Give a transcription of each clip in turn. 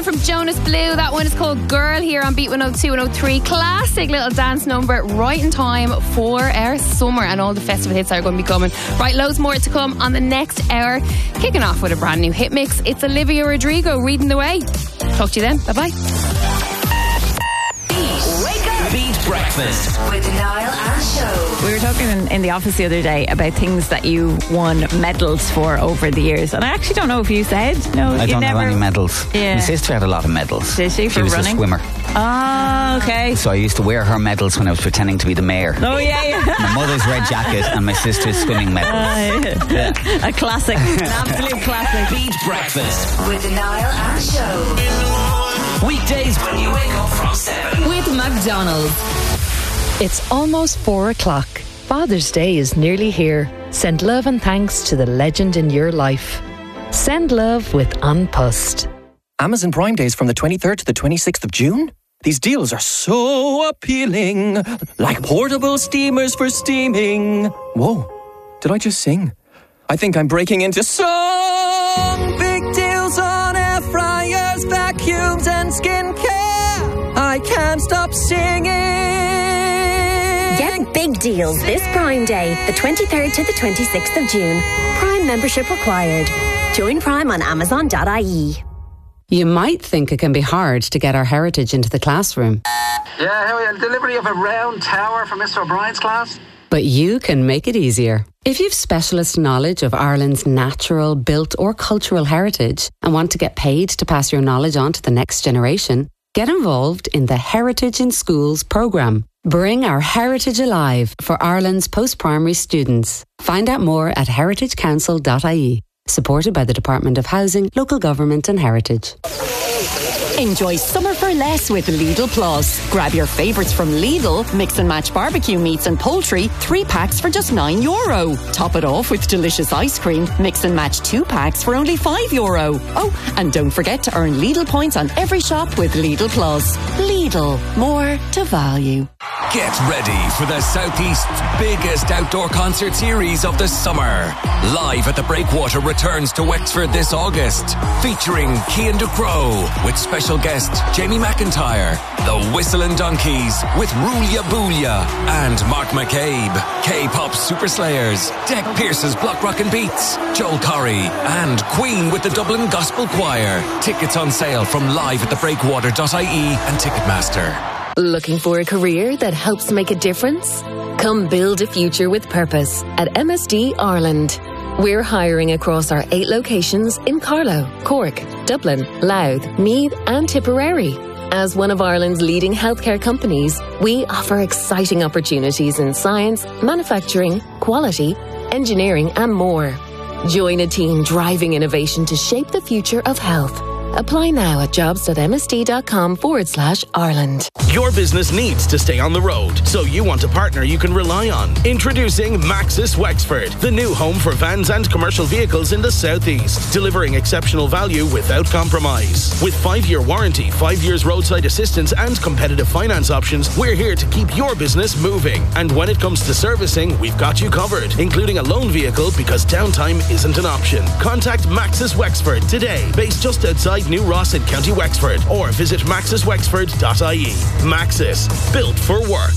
from Jonas Blue. That one is called Girl here on Beat 102 103. Classic little dance number right in time for our summer and all the festival hits that are going to be coming. Right, loads more to come on the next hour. Kicking off with a brand new hit mix. It's Olivia Rodrigo, Reading the Way. Talk to you then. Bye-bye. Wake up! Beat Breakfast with Niall and Show. We were talking in the office the other day about things that you won medals for over the years, and I actually don't know if you said no. I don't never have any medals. Yeah. My sister had a lot of medals. Did she? She was running? a swimmer. Oh, okay. So I used to wear her medals when I was pretending to be the mayor. Oh yeah. My mother's red jacket and my sister's swimming medals. Yeah. A classic. An absolute classic. Beat Breakfast with Niall and Show. Weekdays when you wake up from 7 with McDonald's. It's almost 4 o'clock. Father's Day is nearly here. Send love and thanks to the legend in your life. Send love with An Post. Amazon Prime Days from the 23rd to the 26th of June? These deals are so appealing. Like portable steamers for steaming. Whoa, did I just sing? I think I'm breaking into song. Big deals on air fryers, vacuums and skincare. I can't stop singing. Get big deals this Prime Day, the 23rd to the 26th of June. Prime membership required. Join Prime on Amazon.ie. You might think it can be hard to get our heritage into the classroom. Yeah, how are you? Delivery of a round tower for Mr. O'Brien's class? But you can make it easier. If you've specialist knowledge of Ireland's natural, built or cultural heritage and want to get paid to pass your knowledge on to the next generation, get involved in the Heritage in Schools programme. Bring our heritage alive for Ireland's post-primary students. Find out more at heritagecouncil.ie. Supported by the Department of Housing, Local Government and Heritage. Enjoy summer for less with Lidl Plus. Grab your favourites from Lidl, mix and match barbecue meats and poultry, 3 packs for just €9. Top it off with delicious ice cream, mix and match 2 packs for only €5. Oh, and don't forget to earn Lidl points on every shop with Lidl Plus. Lidl, more to value. Get ready for the Southeast's biggest outdoor concert series of the summer. Live at the Breakwater returns to Wexford this August, featuring Cian Ducrow with special guest Jamie McIntyre, the Whistling Donkeys with Rulia Boolia and Mark McCabe, K-pop Super Slayers, Deck Pearce's Block Rockin' Beats, Joel Corry and Queen with the Dublin Gospel Choir. Tickets on sale from liveatthebreakwater.ie and Ticketmaster. Looking for a career that helps make a difference? Come build a future with purpose at MSD Ireland. We're hiring across our 8 locations in Carlow, Cork, Dublin, Louth, Meath and Tipperary. As one of Ireland's leading healthcare companies, we offer exciting opportunities in science, manufacturing, quality, engineering and more. Join a team driving innovation to shape the future of health. Apply now at jobs.msd.com/Ireland. Your business needs to stay on the road, so you want a partner you can rely on. Introducing Maxis Wexford, the new home for vans and commercial vehicles in the southeast, delivering exceptional value without compromise. With 5-year warranty, 5 years roadside assistance and competitive finance options, we're here to keep your business moving. And when it comes to servicing, we've got you covered, including a loan vehicle because downtime isn't an option. Contact Maxis Wexford today, based just outside New Ross in County Wexford, or visit maxiswexford.ie. Maxis, built for work.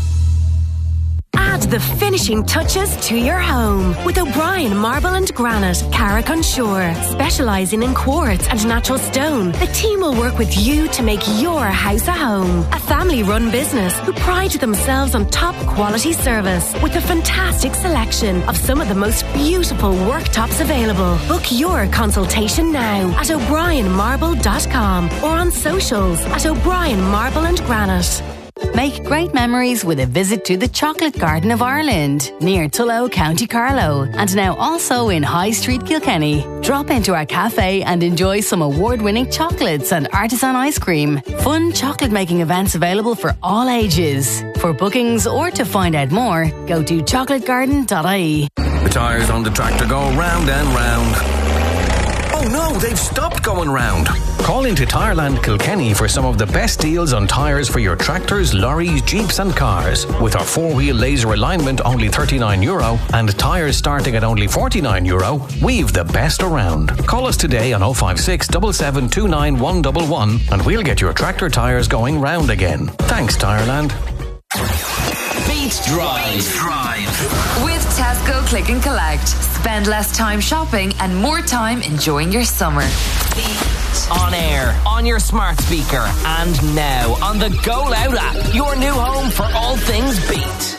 Add the finishing touches to your home with O'Brien Marble and Granite, Carrick-on-Shore. Specialising in quartz and natural stone, the team will work with you to make your house a home. A family-run business who pride themselves on top quality service with a fantastic selection of some of the most beautiful worktops available. Book your consultation now at o'brienmarble.com or on socials at O'Brien Marble and Granite. Make great memories with a visit to the Chocolate Garden of Ireland, near Tullow, County Carlow, and now also in High Street, Kilkenny. Drop into our cafe and enjoy some award-winning chocolates and artisan ice cream. Fun chocolate-making events available for all ages. For bookings or to find out more, go to chocolategarden.ie. The tyres on the tractor go round and round. Oh no, they've stopped going round. Call into Tyreland Kilkenny for some of the best deals on tyres for your tractors, lorries, jeeps and cars. With our 4-wheel laser alignment only €39 and tyres starting at only €49, we've the best around. Call us today on 056 77 29 111 and we'll get your tractor tyres going round again. Thanks, Tyreland. Beat Drive. With Tesco Click and Collect. Spend less time shopping and more time enjoying your summer. On air, on your smart speaker, and now on the Go Loud app. Your new home for all things Beat.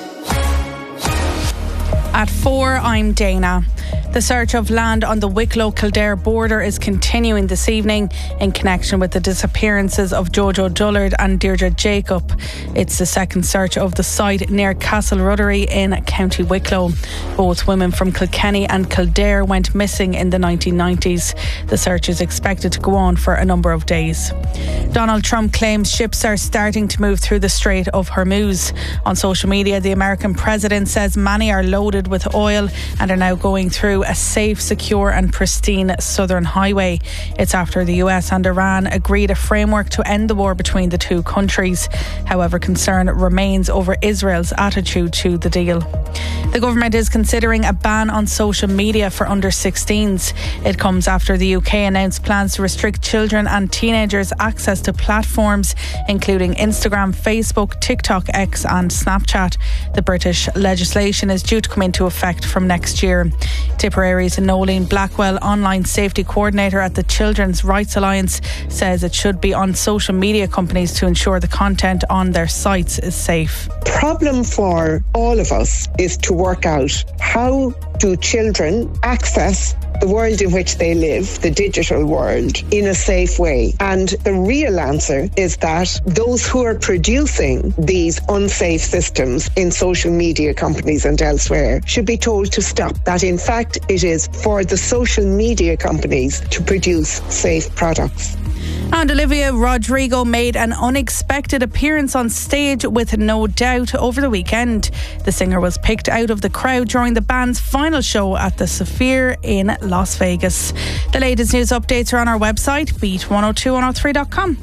At 4, I'm Dana. The search of land on the Wicklow-Kildare border is continuing this evening in connection with the disappearances of Jojo Dullard and Deirdre Jacob. It's the second search of the site near Castle Ruddery in County Wicklow. Both women from Kilkenny and Kildare went missing in the 1990s. The search is expected to go on for a number of days. Donald Trump claims ships are starting to move through the Strait of Hormuz. On social media, the American president says many are loaded with oil and are now going through a safe, secure and pristine southern highway. It's after the US and Iran agreed a framework to end the war between the two countries. However, concern remains over Israel's attitude to the deal. The government is considering a ban on social media for under 16s. It comes after the UK announced plans to restrict children and teenagers' access to platforms including Instagram, Facebook, TikTok, X and Snapchat. The British legislation is due to come into effect from next year. Tipperary's Nolene Blackwell, online safety coordinator at the Children's Rights Alliance, says it should be on social media companies to ensure the content on their sites is safe. Problem for all of us is to work out how do children access the world in which they live, the digital world, in a safe way. And the real answer is that those who are producing these unsafe systems in social media companies and elsewhere should be told to stop. That in fact it is for the social media companies to produce safe products. And Olivia Rodrigo made an unexpected appearance on stage with No Doubt over the weekend. The singer was picked out of the crowd during the band's final show at the Sphere in Las Vegas. The latest news updates are on our website, beat102103.com.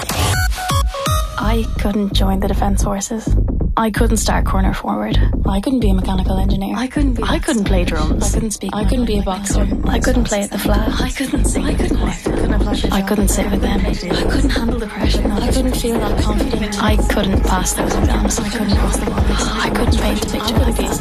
I couldn't join the Defence Forces. I couldn't start corner forward. I couldn't be a mechanical engineer. I couldn't play drums. I couldn't speak. I couldn't be a boxer. I couldn't play at the flag. I couldn't sing. I couldn't sit with them. I couldn't handle the pressure. I couldn't feel that confident. I couldn't pass those exams. I couldn't cross the line. I couldn't paint the picture with a piece.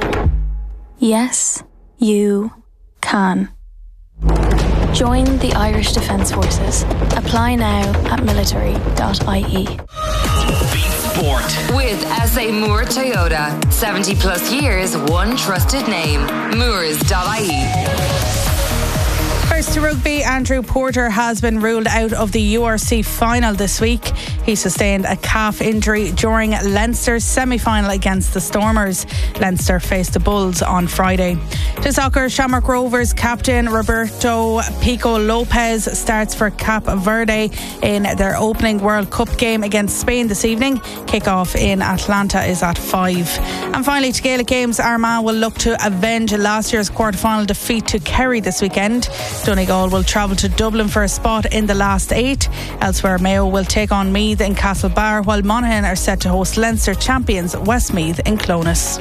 Yes, you can. Join the Irish Defence Forces. Apply now at military.ie. Sport. With SA Moore Toyota. 70 plus years, one trusted name. Moores.ie. First to rugby, Andrew Porter has been ruled out of the URC final this week. He sustained a calf injury during Leinster's semi-final against the Stormers. Leinster faced the Bulls on Friday. To soccer, Shamrock Rovers captain Roberto Pico Lopez starts for Cape Verde in their opening World Cup game against Spain this evening. Kick-off in Atlanta is at 5. And finally, to Gaelic Games, Armagh will look to avenge last year's quarter-final defeat to Kerry this weekend. Donegal will travel to Dublin for a spot in the last 8. Elsewhere, Mayo will take on Meath in Castlebar, while Monaghan are set to host Leinster champions Westmeath in Clones.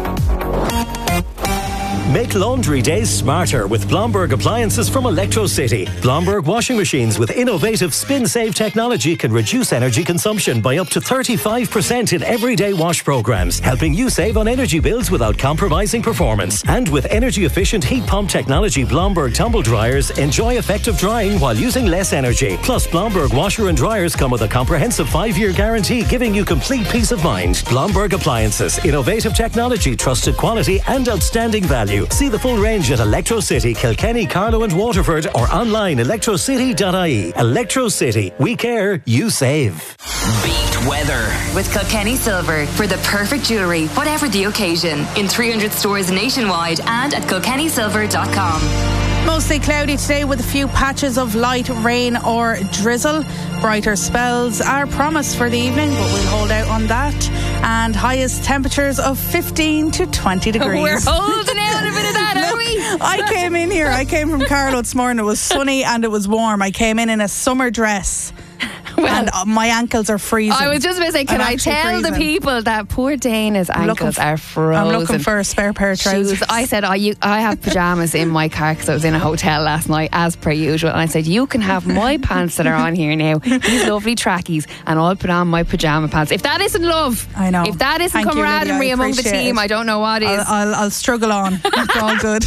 Make laundry days smarter with Blomberg appliances from Electro City. Blomberg washing machines with innovative spin-save technology can reduce energy consumption by up to 35% in everyday wash programs, helping you save on energy bills without compromising performance. And with energy-efficient heat pump technology, Blomberg tumble dryers enjoy effective drying while using less energy. Plus, Blomberg washer and dryers come with a comprehensive 5-year guarantee, giving you complete peace of mind. Blomberg appliances, innovative technology, trusted quality and outstanding value. See the full range at Electro City, Kilkenny, Carlow and Waterford, or online electrocity.ie. Electro City. We care, you save. Beat weather. With Kilkenny Silver. For the perfect jewellery, whatever the occasion. In 300 stores nationwide and at kilkennysilver.com. Mostly cloudy today with a few patches of light rain or drizzle. Brighter spells are promised for the evening, but we'll hold out on that. and highest temperatures of 15 to 20 degrees. We're holding out a bit of that, are we? I came from Carlow this morning. It was sunny and it was warm. I came in a summer dress. And my ankles are freezing. I was just about to say, can I tell the people that poor Dana's ankles are frozen? I'm looking for a spare pair of trousers. I said, I have pyjamas in my car because I was in a hotel last night, as per usual. And I said, you can have my pants that are on here now, these lovely trackies, and I'll put on my pyjama pants. If that isn't love, I know. If that isn't camaraderie among the team, I don't know what is. I'll struggle on. It's all good.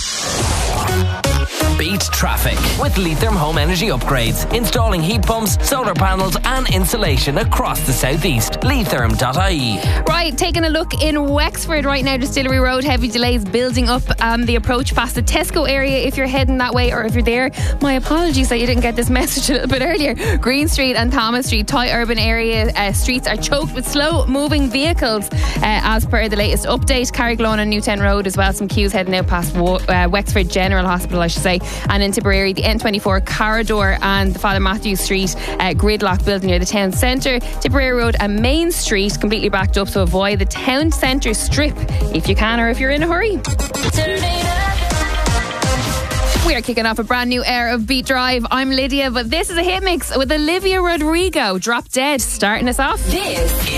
Beat traffic with Leitrim Home Energy Upgrades. Installing heat pumps, solar panels and insulation across the southeast. Leitrim.ie. Right, taking a look in Wexford right now. Distillery Road, heavy delays building up the approach past the Tesco area if you're heading that way, or if you're there, my apologies that you didn't get this message a little bit earlier. Green Street and Thomas Street, tight urban area streets are choked with slow moving vehicles as per the latest update. Carriglone and Newtown Road as well, some queues heading out past Wexford General Hospital, I should say. And in Tipperary, the N24 corridor and the Father Matthew Street gridlock building near the town centre. Tipperary Road and Main Street completely backed up, so avoid the town centre strip if you can, or if you're in a hurry. We are kicking off a brand new era of Beat Drive. I'm Lydia, but this is a hit mix with Olivia Rodrigo. Drop Dead starting us off. This